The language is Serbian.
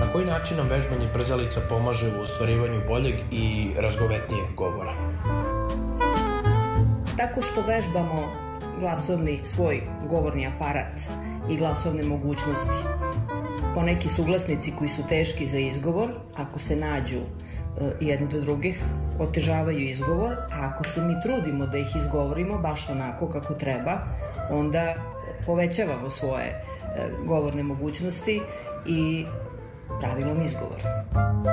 Na koji način nam vežbanje brzalica pomaže u ostvarivanju boljeg i razgovetnijeg govora? Tako što vežbamo glasovni svoj govorni aparat i glasovne mogućnosti. Poneki suglasnici koji su teški za izgovor, ako se nađu jedni do drugih, otežavaju izgovor, a ako se mi trudimo da ih izgovorimo baš onako kako treba, onda povećavamo svoje govorne mogućnosti i pravilan izgovor.